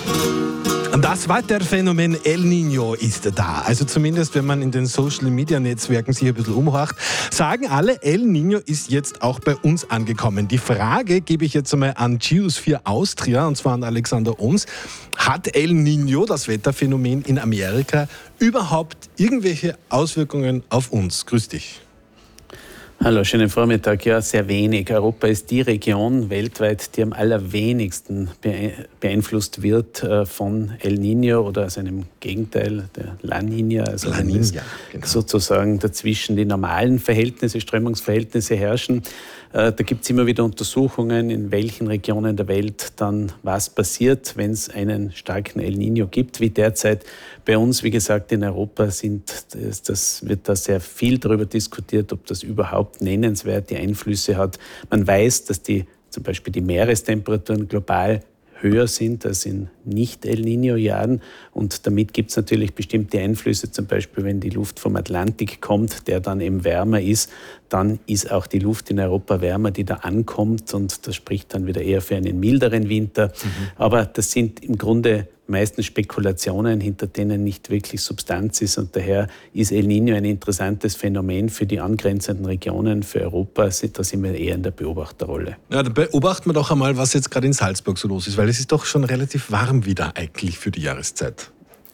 Das Wetterphänomen El Niño ist da. Also zumindest, wenn man in den Social-Media-Netzwerken sich ein bisschen umhorcht, sagen alle, El Niño ist jetzt auch bei uns angekommen. Die Frage gebe ich jetzt einmal an News 4 Austria, und zwar an Alexander Ohms. Hat El Niño, das Wetterphänomen in Amerika, überhaupt irgendwelche Auswirkungen auf uns? Grüß dich. Hallo, schönen Vormittag. Ja, sehr wenig. Europa ist die Region weltweit, die am allerwenigsten beeinflusst wird von El Niño oder seinem Gegenteil, der La Niña. Also La Niña, genau. Sozusagen dazwischen die normalen Verhältnisse, Strömungsverhältnisse herrschen. Da gibt es immer wieder Untersuchungen, in welchen Regionen der Welt dann was passiert, wenn es einen starken El Niño gibt, wie derzeit. Bei uns, wie gesagt, in Europa wird da sehr viel darüber diskutiert, ob das überhaupt nennenswerte Einflüsse hat. Man weiß, dass zum Beispiel die Meerestemperaturen global höher sind als in Nicht-El Niño-Jahren. Und damit gibt es natürlich bestimmte Einflüsse, zum Beispiel wenn die Luft vom Atlantik kommt, der dann eben wärmer ist, dann ist auch die Luft in Europa wärmer, die da ankommt, und das spricht dann wieder eher für einen milderen Winter. Aber das sind im Grunde meistens Spekulationen, hinter denen nicht wirklich Substanz ist, und daher ist El Niño ein interessantes Phänomen für die angrenzenden Regionen, für Europa. Da sind wir eher in der Beobachterrolle. Ja, dann beobachten wir doch einmal, was jetzt gerade in Salzburg so los ist, weil es ist doch schon relativ warm wieder eigentlich für die Jahreszeit.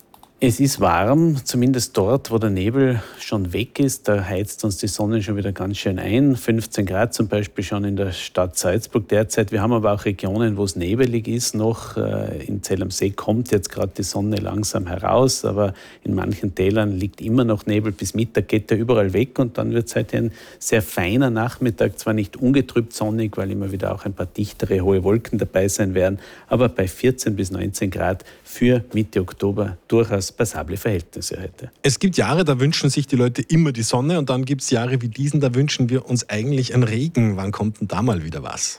Es ist warm, zumindest dort, wo der Nebel schon weg ist. Da heizt uns die Sonne schon wieder ganz schön ein. 15 Grad zum Beispiel schon in der Stadt Salzburg derzeit. Wir haben aber auch Regionen, wo es nebelig ist noch. In Zell am See kommt jetzt gerade die Sonne langsam heraus, aber in manchen Tälern liegt immer noch Nebel. Bis Mittag geht er überall weg, und dann wird es heute ein sehr feiner Nachmittag. Zwar nicht ungetrübt sonnig, weil immer wieder auch ein paar dichtere, hohe Wolken dabei sein werden, aber bei 14 bis 19 Grad für Mitte Oktober durchaus passable Verhältnisse heute. Es gibt Jahre, da wünschen sich die Leute immer die Sonne, und dann gibt es Jahre wie diesen, da wünschen wir uns eigentlich einen Regen. Wann kommt denn da mal wieder was?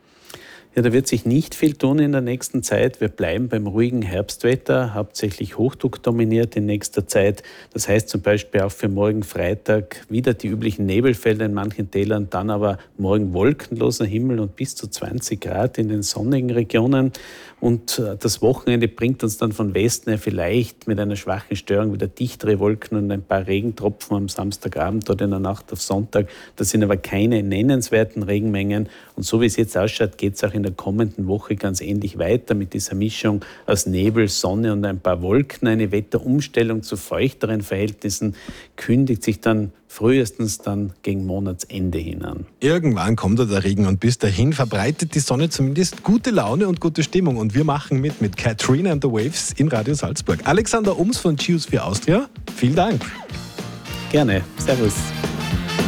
Ja, da wird sich nicht viel tun in der nächsten Zeit. Wir bleiben beim ruhigen Herbstwetter, hauptsächlich Hochdruck dominiert in nächster Zeit. Das heißt zum Beispiel auch für morgen Freitag wieder die üblichen Nebelfelder in manchen Tälern, dann aber morgen wolkenloser Himmel und bis zu 20 Grad in den sonnigen Regionen. Und das Wochenende bringt uns dann von Westen her vielleicht mit einer schwachen Störung wieder dichtere Wolken und ein paar Regentropfen am Samstagabend oder in der Nacht auf Sonntag. Das sind aber keine nennenswerten Regenmengen. Und so wie es jetzt ausschaut, geht es auch in der kommenden Woche ganz ähnlich weiter mit dieser Mischung aus Nebel, Sonne und ein paar Wolken. Eine Wetterumstellung zu feuchteren Verhältnissen kündigt sich dann frühestens dann gegen Monatsende hin an. Irgendwann kommt der Regen, und bis dahin verbreitet die Sonne zumindest gute Laune und gute Stimmung. Und wir machen mit Katrina and the Waves in Radio Salzburg. Alexander Ohms von News 4 Austria, vielen Dank. Gerne. Servus.